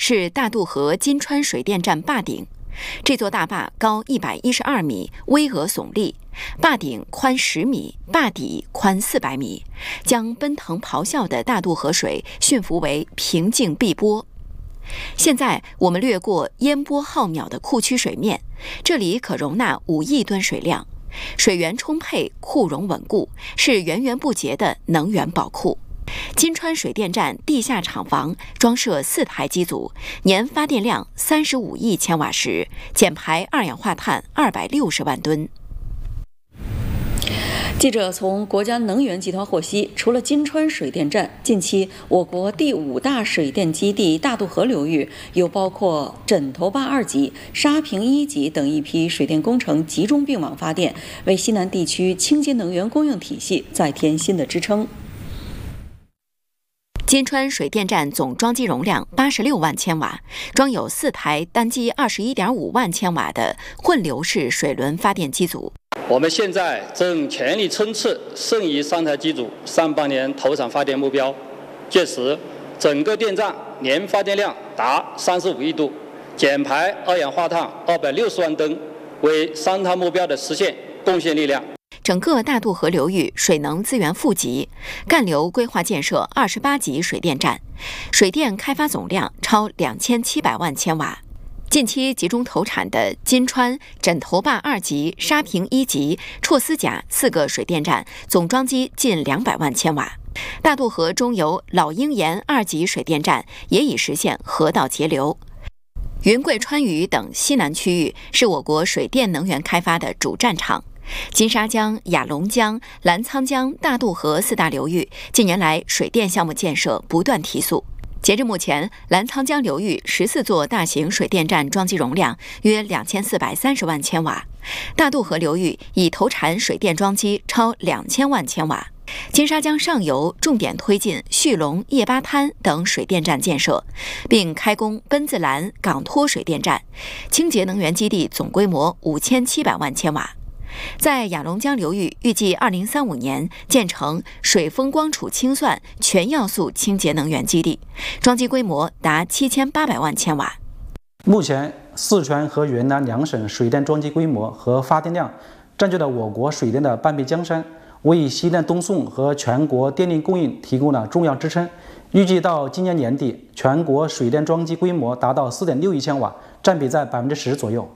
是大渡河金川水电站坝顶。这座大坝高112米，巍峨耸立，坝顶宽10米，坝底宽400米，将奔腾咆哮的大渡河水驯服为平静碧波。现在我们掠过烟波浩渺的库区水面，这里可容纳5亿吨水量，水源充沛，库容稳固，是源源不竭的能源宝库。金川水电站地下厂房装设4台机组，年发电量35亿千瓦时，减排二氧化碳260万吨。 记者从国家能源集团获悉，除了金川水电站，近期我国第5大水电基地大渡河流域又包括枕头坝2级、沙坪1级等一批水电工程集中并网发电，为西南地区清洁能源供应体系再添新的支撑。 金川水电站总装机容量86万千瓦，装有4台单机21.5万千瓦的混流式水轮发电机组。 我们现在正全力冲刺剩余3台机组上半年投产发电目标，届时整个电站年发电量达35亿度，减排二氧化碳260万吨，为3碳目标的实现贡献力量。 整个大渡河流域水能资源富集，干流规划建设28级水电站，水电开发总量超2700万千瓦。近期集中投产的金川、枕头坝2级、沙坪1级、绰斯甲4个水电站总装机近200万千瓦。大渡河中游老鹰岩2级水电站也已实现河道节流。云贵川渝等西南区域是我国水电能源开发的主战场。金沙江、雅砻江、澜沧江、大渡河4大流域近年来水电项目建设不断提速。截至目前，澜沧江流域14座大型水电站装机容量约2430万千瓦，大渡河流域已投产水电装机超2000万千瓦。金沙江上游重点推进旭龙、叶巴滩等水电站建设，并开工奔子栏、港托水电站，清洁能源基地总规模5700万千瓦。在雅砻江流域，预计2035年建成水风光储清算全要素清洁能源基地，装机规模达7800万千瓦。 目前，四川和云南2省水电装机规模和发电量占据了我国水电的半壁江山，为西南东送和全国电力供应提供了重要支撑。预计到今年年底，全国水电装机规模达到4.6亿千瓦，占比在10%左右。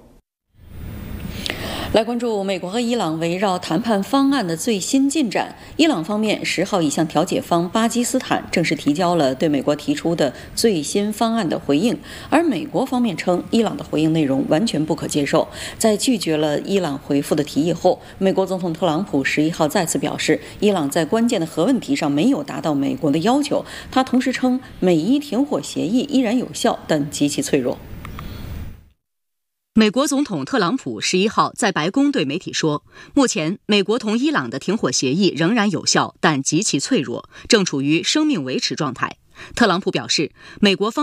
来关注美国和伊朗围绕谈判方案的最新进展。伊朗方面10号已向调解方巴基斯坦正式提交了对美国提出的最新方案的回应，而美国方面称伊朗的回应内容完全不可接受。在拒绝了伊朗回复的提议后，美国总统特朗普11号再次表示，伊朗在关键的核问题上没有达到美国的要求。他同时称，美伊停火协议依然有效，但极其脆弱。 美国总统特朗普11号在白宫对媒体说，目前美国同伊朗的停火协议仍然有效，但极其脆弱，正处于生命维持状态。特朗普表示，美国方